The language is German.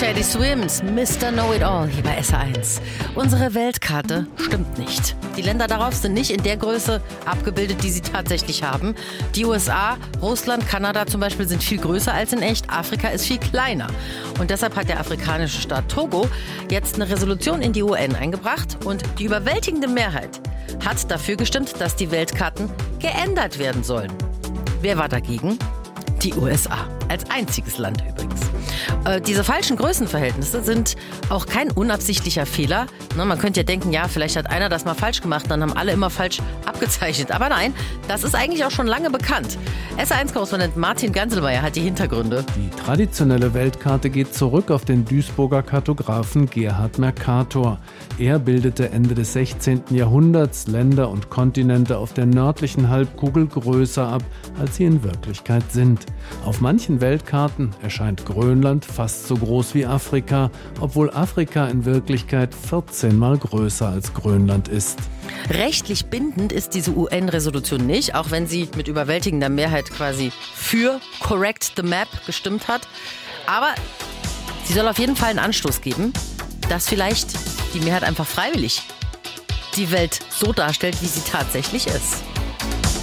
Teddy Swims, Mr. Know-It-All hier bei SR1. Unsere Weltkarte stimmt nicht. Die Länder darauf sind nicht in der Größe abgebildet, die sie tatsächlich haben. Die USA, Russland, Kanada zum Beispiel sind viel größer als in echt. Afrika ist viel kleiner. Und deshalb hat der afrikanische Staat Togo jetzt eine Resolution in die UN eingebracht. Und die überwältigende Mehrheit hat dafür gestimmt, dass die Weltkarten geändert werden sollen. Wer war dagegen? Die USA. Als einziges Land übrigens. Diese falschen Größenverhältnisse sind auch kein unabsichtlicher Fehler. Man könnte ja denken, ja, vielleicht hat einer das mal falsch gemacht, dann haben alle immer falsch abgezeichnet. Aber nein, das ist eigentlich auch schon lange bekannt. SR1-Korrespondent Martin Ganselmeier hat die Hintergründe. Die traditionelle Weltkarte geht zurück auf den Duisburger Kartografen Gerhard Mercator. Er bildete Ende des 16. Jahrhunderts Länder und Kontinente auf der nördlichen Halbkugel größer ab, als sie in Wirklichkeit sind. Auf manchen Weltkarten erscheint Grönland fast so groß wie Afrika, obwohl Afrika in Wirklichkeit 14 Mal größer als Grönland ist. Rechtlich bindend ist diese UN-Resolution nicht, auch wenn sie mit überwältigender Mehrheit quasi für Correct the Map gestimmt hat. Aber sie soll auf jeden Fall einen Anstoß geben, dass vielleicht die Mehrheit einfach freiwillig die Welt so darstellt, wie sie tatsächlich ist.